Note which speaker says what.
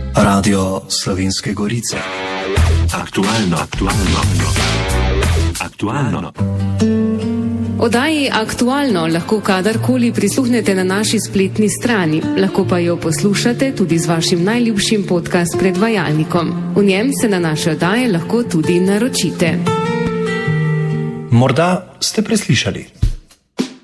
Speaker 1: Radio Slovenske Gorice. Aktualno.
Speaker 2: Oddaji Aktualno lahko kadarkoli prisluhnete na naši spletni strani, lahko pa jo poslušate tudi z vašim najljubšim podcast predvajalnikom. V njem se na naše oddaje lahko tudi naročite.
Speaker 1: Morda ste preslišali.